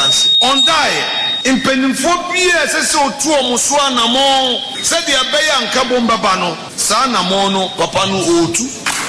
importance on die impenimfo bia sese otu omuso anamo se de abeya nkabo mbaba no sa anamo no papa no otu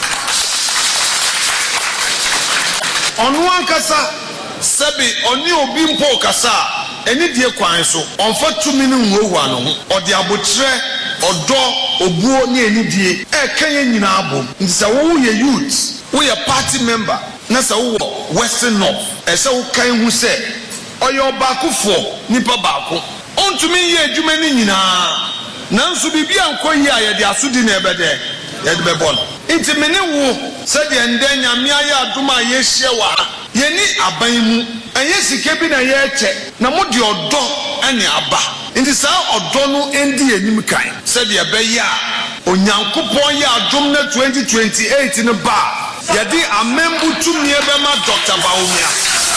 onu ankasa sebi oni obi mpo kasa eni die kwan so onfa tumi no nwowa no ho ode abotire odo obuo ni eni die kan nyina abom nti wo ye youth wo ye party member na sa wo Western North ese wo kan hu se oyo bakufo nipa bako ontumi ye adwuma ni nyina nanso bibia nkoyi a ye de asodi na ebede ye de bebon nti mene wo se de ndenya me aye aduma ye hye wa ye ni aban mu enye sike bi na ye che na mo de odo ane aba nti sa odo no endi enim kan se de ebe ya onyankopon ya adom na 2028 ne ba ye di amembu tumi ebe ma Dr. Bawumia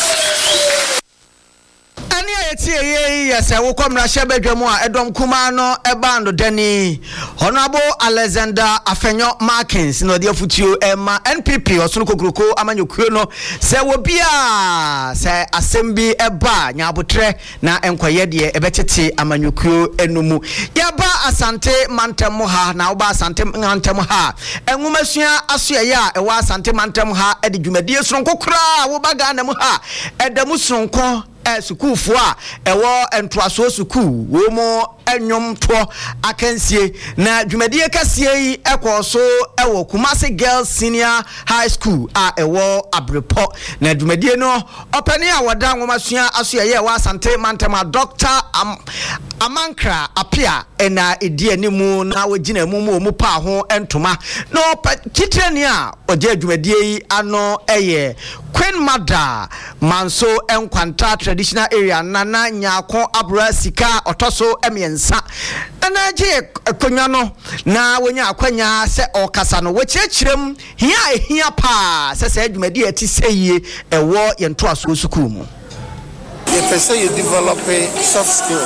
ani ayeti yese wo komra shebedwemu a edom kuma no ebando dani honorable Alexander Afenyo Markins no de afutuo ema NPP osunu kokroko amanyokuo no se wo bia se assembly eba nyabotre na enkoye de ebetete amanyokuo enumu yaba asante mantem ha na oba asante mantem ha enwumasua asoye a ewa asante mantem ha ede dwumadie sonko kra wo baga na mu ha edamu sonko sukufo a ewo entoaso suku wo mo enyom to akansie na dwumadie kasie yi ekoso ewo Kumasi Girls Senior High School a ewo Abrepo na dwumadie no opani a woda nwomasua asoye wa asante mantama Dr. Amankra Apia ena edi animu na wogina mu pa ho entoma no kitreni a oje dwumadie yi ano eye Queen Mother Manso Enkwanta traditional area nana nyako abra sika otoso emiensa na je konwa no na wonya akwanya se okasa no wechirechirem hia pa se adwumadi ati seye ewo yento aso sukuu mu. The person you develop a soft skill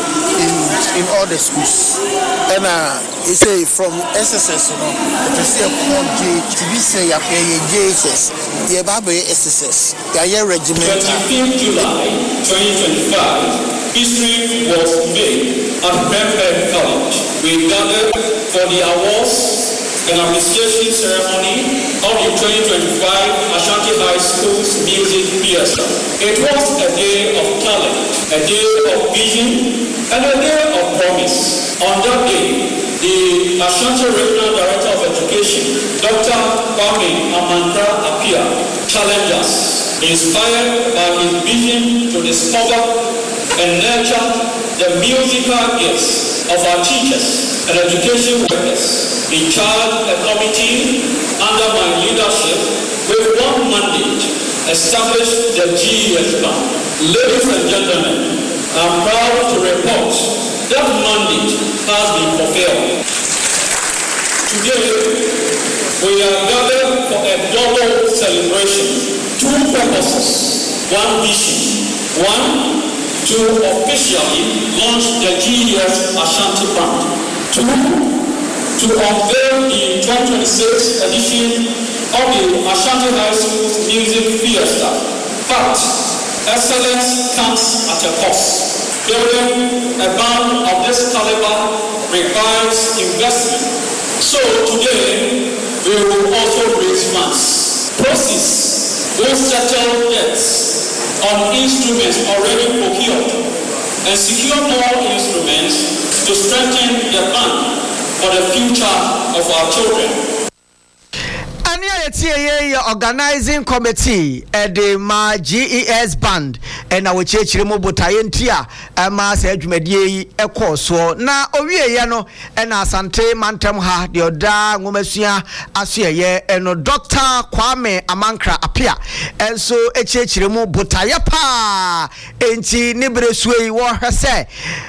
in all the schools. And you say from SSS, you know, the person called TV say you pay JSS, the Babe SSS, the year regiment. 25th July 2025, history was made at Bedford College. We gathered for the awards and appreciation ceremony of the 2025 Ashanti High School's Music Fiesta. It was a day of talent, a day of vision, and a day of promise. On that day, the Ashanti Regional Director of Education, Dr. Kwame Amankra Apia, challenged us, inspired by his vision to discover and nurture the musical gifts of our teachers and education workers. He charged a committee under my leadership with one mandate: establish the GES Bank. Ladies and gentlemen, I'm proud to report that mandate has been fulfilled. Today, we are gathered for a global celebration. Two purposes, one vision. One, to officially launch the GES Ashanti Bank. Two, to unveil the 2026 edition of the Ashanti High School's Music Fiesta. But excellence comes at a cost. Building a band of this caliber requires investment. So today, we will also raise funds. Proceeds will settle debts on instruments already procured and secure more instruments to strengthen the band for the future of our children. Organizing committee at the GES band and our church remove Tayentia ama se adwumadie ekoso na owie ye no na asante mantem ha de oda ngomesua asoye eno Dr. Kwame Amankra Apia enso echechire mu botaye pa enti ne bresuei wo hwese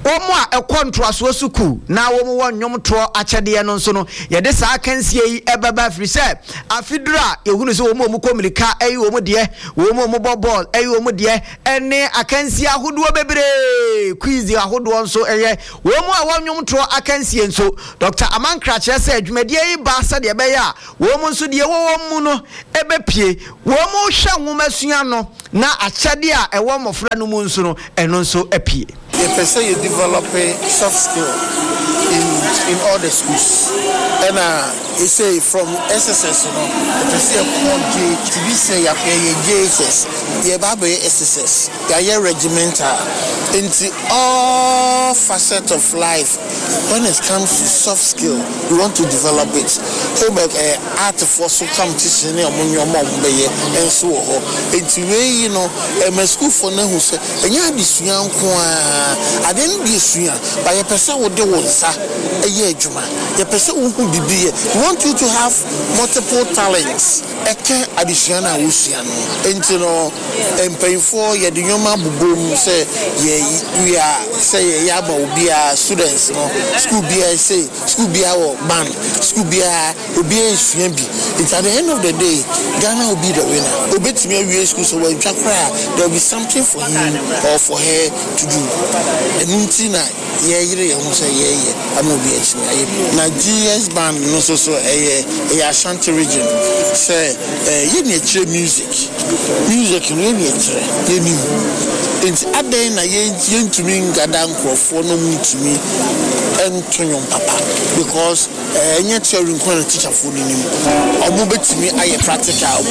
Omo a ekontra so suku na womo won nwomtro akyede no nso no ye de saa kansie yi ebaba firi se afidura ehunu se womo komilika eyi womo de womo ball eyi womo de ene akansie ahodo bebre quiz ahodo nso eye womo a won nwomtro akansie nso Dr. Amankra kire se adwumade yi ba sa de be ya womo nso de wo mu no ebepie womo hwa nwomasua no na akyede a ewo mofra no mu nso no eno nso apie. The person you develop a soft skill in all the schools. And you say from SSS, you know, the person called JHS, say JHS, you have SSS, you are regimental into all facets of life. When it comes to soft skill, you want to develop it. Homework, art force competition among your mom, and so on. Into way, you know, a school for now who say, and you have this young I didn't be sure, but a person would do a year, Juma. The person who be you want you to have multiple talents. Eke additional Luciano. And you know, and pay for your Yoma boom say, we are say Yaba will be our students, you know, school be I say, school be our band, school be will be a swimby. It's at the end of the day, Ghana will be the winner. Obey me, we school, so when Jack there will be something for him or for her to do. And Nuntina, I'm going to be a GS band, no so a Ashanti region. Say, you need music, you need it's a day na yen to me Gadan for no to me and to your papa because any children can teach a food in him. Or move it to me, I practical.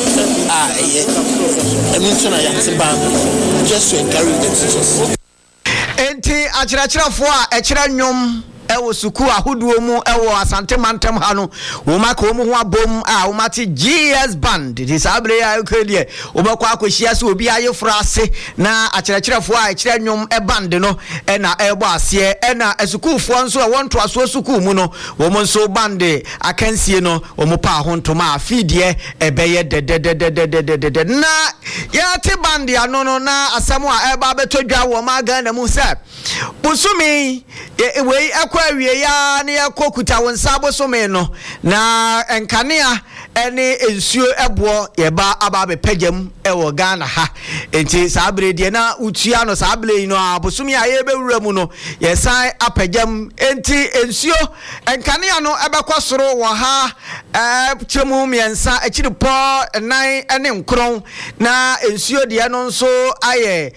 I mention I am band just to encourage the teachers. Enti achirachirafo a echira nwom ewo suku ahoduo mu ewo Asante Mantem ha no wo maka wo mu ho abom a wo mate GS band this abre ya ukredie wo bakwa akohia se obi ayefra ase na achirachirafo a echira nwom e band no e na ebo ase e na asukufo nso e won to aso suku mu no wo mo nso band akansie no wo mo pa ho ntoma afidie e beye de na ya te band ya no na asemo a e ba betodwa wo ma Ghana mu se busumi we awie ya na yakokuta wonsa bosome no na enkanea ene ensuo ebo ye ba aba be pagam ewo Ghana ha enti sabre de na utua no sabre no abosumi aye bewura mu no ye san apagam enti ensuo enkanea no ebekosoro wo ha chemu miensa achiripo nan ene nkron na ensuo de no nso aye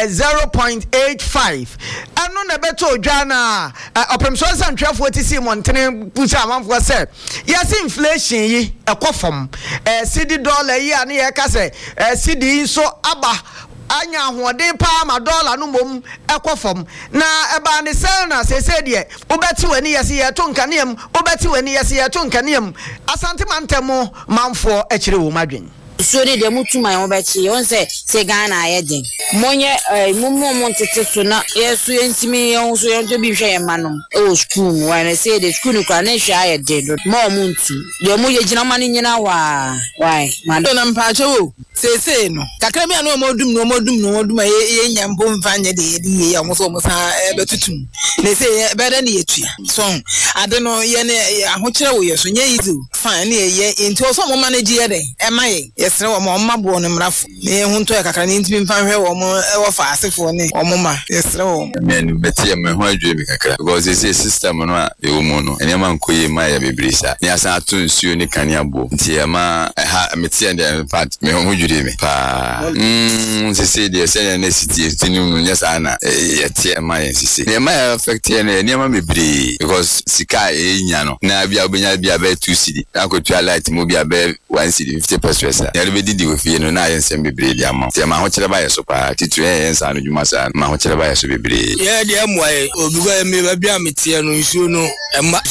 0.85 anu na beto odwana opemso santwafo tisi montene pusa amanfo se yes inflation yi ekofom cedi dollar yi ane ye ka se cedi nso aba anya hoden pa ma dollar no mom ekofom na eba ne sel na sese de obeti wani yesi ye to nkanem obeti wani yesi ye to nkanem Asante Mantem manfo ekire wo madwen so de mutu my obechi on say Ghana ayeden monye mumu ntete so na yesu entimi yon so yon bi hwe yemanom e school when I say the school kwa na hwe ayeden mo muntu de mo ye gina mane nyina wa why man na mpache wo sese no kakra bi anu modum ye nyambo mfanye de ye ya mo so mo sa betutum na say better na yetua so ade no ye ne ahokere wo ye so nye easy fine na ye enti so mo manage ye de e maye yesre wo mo mabo no mrafo na ye hunto ya kakra ni ntimi mfa hwe wo mo e wo fa asefo ne wo mo ma yesre wo men betie me ho adwe bi kakra because this system no a e wo mo no ene man koye ma ya bebrisa ni asa ato nsuo ni kane abo nti e ma ha metie de part me ho dwure me pa sisi de se na city tinu no nya sa na yetie ma ye sisi ne ma affect ne ma bebre because sika e nya no na bia obenya bia be 2 cedi akotua light mo bia be 1 cedi 50% ya be didi we fie no na ye nsem bebre dia ma te ma ho kire ba ye so pa titu ye nsa no dwuma sa ma ho kire ba ye so bebre ye de amoae obi wa me ba bia metie no nsuo no ema